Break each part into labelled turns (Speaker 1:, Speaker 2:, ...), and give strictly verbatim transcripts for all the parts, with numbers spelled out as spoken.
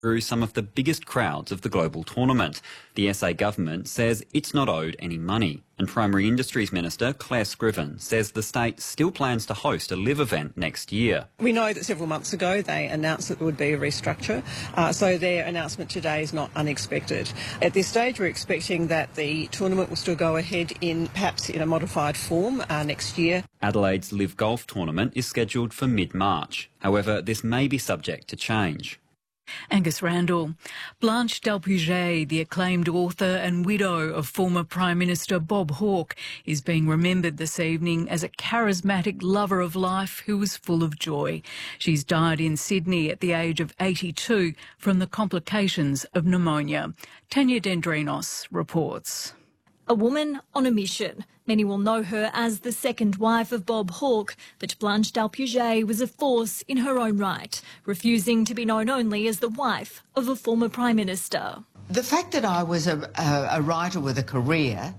Speaker 1: drew some of the biggest crowds of the global tournament. The S A government says it's not owed any money. And Primary Industries Minister Claire Scriven says the state still plans to host a live event next year.
Speaker 2: We know that several months ago they announced that there would be a restructure, uh, so their announcement today is not unexpected. At this stage we're expecting that the tournament will still go ahead in perhaps in a modified form uh, next year.
Speaker 1: Adelaide's Live Golf tournament is scheduled for mid-March. However, this may be subject to change.
Speaker 3: Angus Randall. Blanche Delpuget, the acclaimed author and widow of former Prime Minister Bob Hawke, is being remembered this evening as a charismatic lover of life who was full of joy. She's died in Sydney at the age of eighty-two from the complications of pneumonia. Tanya Dendrinos reports.
Speaker 4: A woman on a mission. Many will know her as the second wife of Bob Hawke, but Blanche Delpuget was a force in her own right, refusing to be known only as the wife of a former Prime Minister.
Speaker 5: The fact that I was a, a, a writer with a career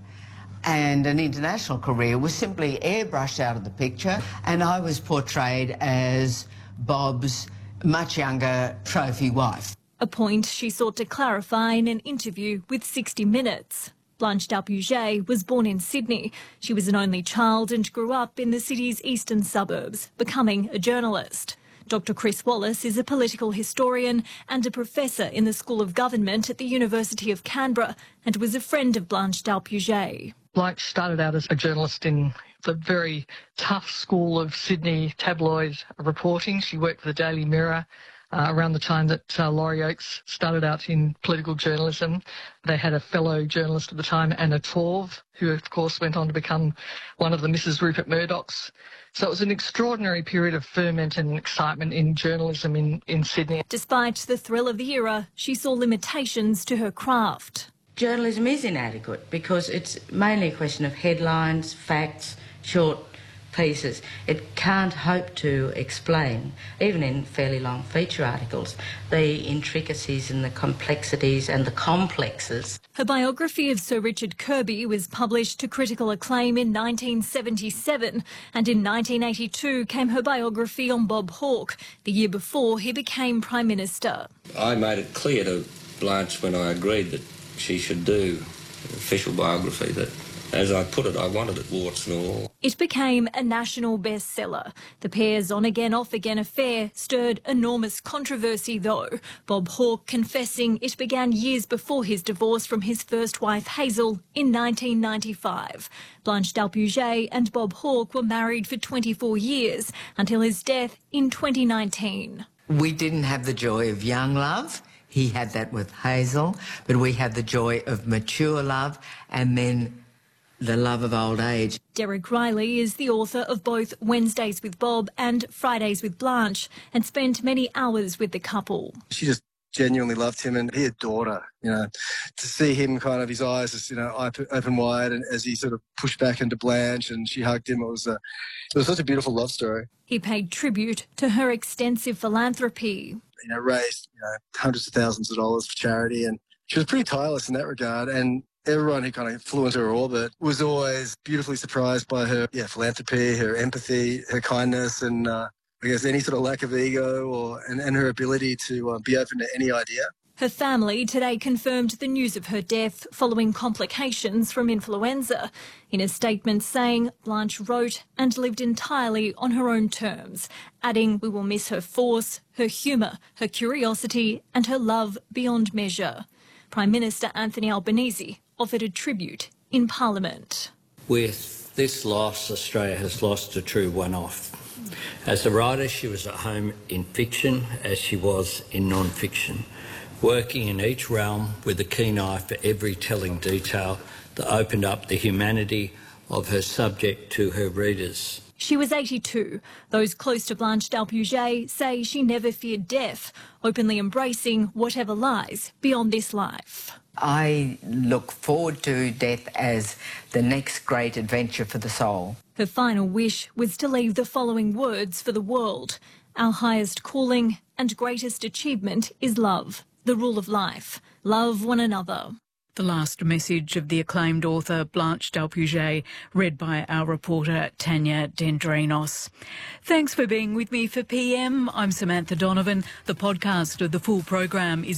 Speaker 5: and an international career was simply airbrushed out of the picture, and I was portrayed as Bob's much younger trophy wife.
Speaker 4: A point she sought to clarify in an interview with sixty minutes. Blanche Delpuget was born in Sydney. She was an only child and grew up in the city's eastern suburbs, becoming a journalist. Doctor Chris Wallace is a political historian and a professor in the School of Government at the University of Canberra and was a friend of Blanche Delpuget.
Speaker 6: Blanche started out as a journalist in the very tough school of Sydney tabloid reporting. She worked for the Daily Mirror. Uh, around the time that uh, Laurie Oakes started out in political journalism. They had a fellow journalist at the time, Anna Torv, who of course went on to become one of the Missus Rupert Murdochs. So it was an extraordinary period of ferment and excitement in journalism in, in Sydney.
Speaker 4: Despite the thrill of the era, she saw limitations to her craft.
Speaker 7: Journalism is inadequate because it's mainly a question of headlines, facts, short pieces. It can't hope to explain, even in fairly long feature articles, the intricacies and the complexities and the complexes.
Speaker 4: Her biography of Sir Richard Kirby was published to critical acclaim in nineteen seventy-seven, and in nineteen eighty-two came her biography on Bob Hawke, the year before he became Prime Minister.
Speaker 8: I made it clear to Blanche when I agreed that she should do an official biography that, as I put it, I wanted it warts and all.
Speaker 4: It became a national bestseller. The pair's on-again, off-again affair stirred enormous controversy, though. Bob Hawke confessing it began years before his divorce from his first wife, Hazel, in nineteen ninety-five. Blanche Delpuget and Bob Hawke were married for twenty-four years until his death in twenty nineteen.
Speaker 5: We didn't have the joy of young love. He had that with Hazel, but we had the joy of mature love and then the love of old age.
Speaker 4: Derek Riley is the author of both Wednesdays with Bob and Fridays with Blanche and spent many hours with the couple.
Speaker 9: She just genuinely loved him and he adored her, you know. To see him kind of, his eyes just, you know, open wide and as he sort of pushed back into Blanche and she hugged him, it was, a, it was such a beautiful love story.
Speaker 4: He paid tribute to her extensive philanthropy.
Speaker 9: You know, raised, you know, hundreds of thousands of dollars for charity, and she was pretty tireless in that regard, and everyone who kind of flew into her orbit was always beautifully surprised by her yeah, philanthropy, her empathy, her kindness, and uh, I guess any sort of lack of ego or and, and her ability to uh, be open to any idea.
Speaker 4: Her family today confirmed the news of her death following complications from influenza. In a statement saying Blanche wrote and lived entirely on her own terms, adding, "We will miss her force, her humour, her curiosity and her love beyond measure." Prime Minister Anthony Albanese offered a tribute in Parliament.
Speaker 10: With this loss, Australia has lost a true one-off. As a writer, she was at home in fiction as she was in non-fiction, working in each realm with a keen eye for every telling detail that opened up the humanity of her subject to her readers.
Speaker 4: She was eighty-two. Those close to Blanche Delpuget say she never feared death, openly embracing whatever lies beyond this life.
Speaker 5: I look forward to death as the next great adventure for the soul.
Speaker 4: Her final wish was to leave the following words for the world. Our highest calling and greatest achievement is love, the rule of life. Love one another.
Speaker 3: The last message of the acclaimed author Blanche Delpuget, read by our reporter Tanya Dendrinos. Thanks for being with me for P M. I'm Samantha Donovan. The podcast of the full program is